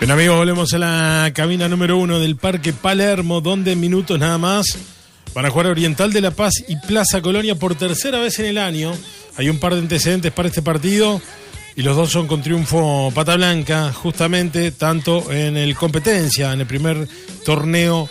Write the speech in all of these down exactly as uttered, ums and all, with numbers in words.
Bien, amigos, volvemos a la cabina número uno del Parque Palermo, donde en minutos nada más van a jugar Oriental de La Paz y Plaza Colonia por tercera vez en el año. Hay un par de antecedentes para este partido y los dos son con triunfo pata blanca, justamente, tanto en el competencia, en el primer torneo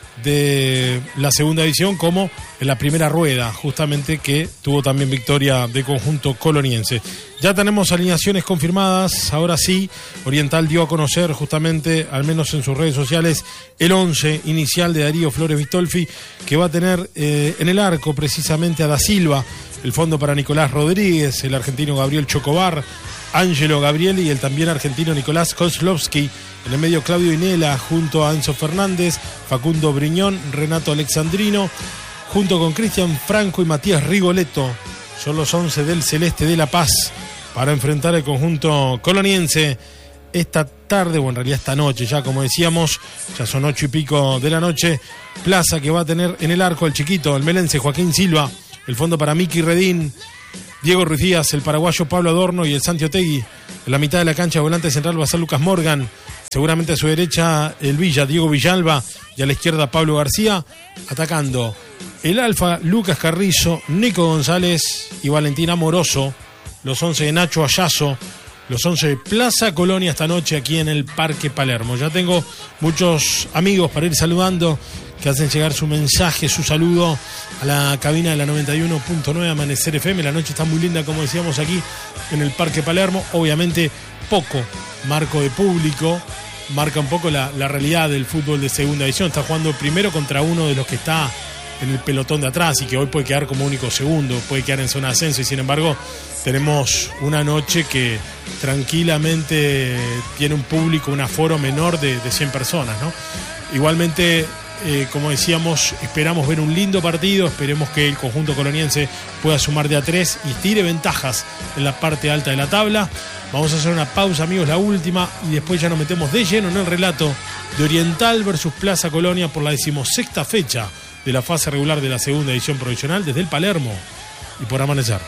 de la segunda división, como en la primera rueda, justamente, que tuvo también victoria de conjunto coloniense. Ya tenemos alineaciones confirmadas. Ahora sí, Oriental dio a conocer justamente, al menos en sus redes sociales, el once inicial de Darío Flores Vistolfi, que va a tener eh, en el arco precisamente a Da Silva, el fondo para Nicolás Rodríguez, el argentino Gabriel Chocobar, Ángelo Gabrieli y el también argentino Nicolás Kozlowski. En el medio Claudio Inela junto a Enzo Fernández, Facundo Briñón, Renato Alexandrino, junto con Cristian Franco y Matías Rigoletto. Son los once del Celeste de La Paz para enfrentar el conjunto coloniense esta tarde, o en realidad esta noche, ya como decíamos, ya son ocho y pico de la noche. Plaza que va a tener en el arco el chiquito, el melense Joaquín Silva, el fondo para Miki Redín, Diego Ruiz Díaz, el paraguayo Pablo Adorno y el Santi Otegui. En la mitad de la cancha, volante central va a ser Lucas Morgan. Seguramente a su derecha el Villa, Diego Villalba, y a la izquierda Pablo García. Atacando el Alfa, Lucas Carrizo, Nico González y Valentín Amoroso. Los once de Nacho Ayazo, los once de Plaza Colonia esta noche aquí en el Parque Palermo. Ya tengo muchos amigos para ir saludando, que hacen llegar su mensaje, su saludo a la cabina de la noventa y uno punto nueve Amanecer F M. La noche está muy linda, como decíamos, aquí en el Parque Palermo. Obviamente poco marco de público, marca un poco la, la realidad del fútbol de segunda división. Está jugando primero contra uno de los que está en el pelotón de atrás y que hoy puede quedar como único segundo, puede quedar en zona de ascenso, y sin embargo tenemos una noche que tranquilamente tiene un público, un aforo menor de, de cien personas, ¿no? Igualmente, Eh, como decíamos, esperamos ver un lindo partido, esperemos que el conjunto coloniense pueda sumar de a tres y tire ventajas en la parte alta de la tabla. Vamos a hacer una pausa, amigos, la última, y después ya nos metemos de lleno en el relato de Oriental versus Plaza Colonia por la decimosexta fecha de la fase regular de la segunda edición provisional desde el Palermo y por Amanecer.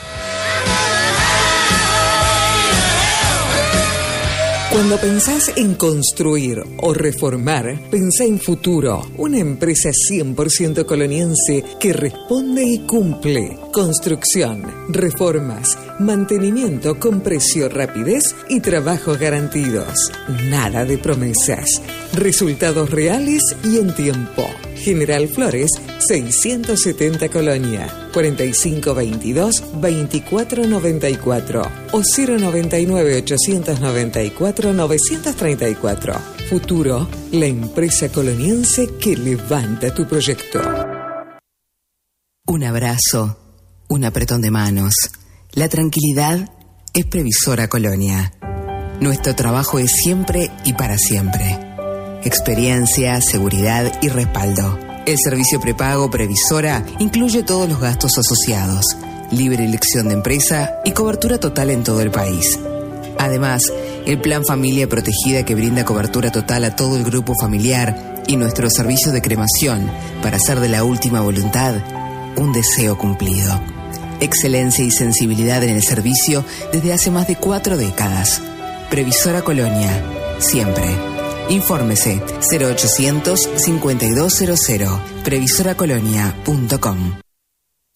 Cuando pensás en construir o reformar, pensá en Futuro, una empresa cien por ciento coloniense que responde y cumple. Construcción, reformas, mantenimiento con precio, rapidez y trabajos garantidos. Nada de promesas. Resultados reales y en tiempo. General Flores, seiscientos setenta Colonia, cuarenta y cinco veintidós veinticuatro noventa y cuatro o cero noventa y nueve ochocientos noventa y cuatro novecientos treinta y cuatro. Futuro, la empresa coloniense que levanta tu proyecto. Un abrazo, un apretón de manos. La tranquilidad es Previsora Colonia. Nuestro trabajo es siempre y para siempre. Experiencia, seguridad y respaldo. El servicio prepago Previsora incluye todos los gastos asociados, libre elección de empresa y cobertura total en todo el país. Además, el Plan Familia Protegida, que brinda cobertura total a todo el grupo familiar, y nuestro servicio de cremación para hacer de la última voluntad un deseo cumplido. Excelencia y sensibilidad en el servicio desde hace más de cuatro décadas. Previsora Colonia, siempre. Infórmese cero ochocientos cincuenta y dos cero cero, previsora colonia punto com.